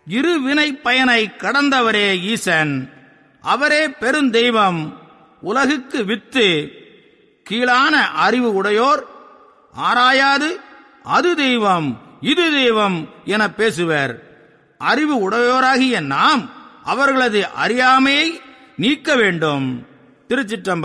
இரு வினை பயனை கடந்தவரே ஈசன். அவரே பெருந்தெய்வம், உலகுக்கு வித்து. கீழான அறிவு உடையோர் ஆராயாது அது தெய்வம் இது தெய்வம் என பேசுவர். அறிவு உடையோராகிய நாம் அவர்களது அறியாமையை நீக்க வேண்டும். திருச்சிற்றம்பலம்.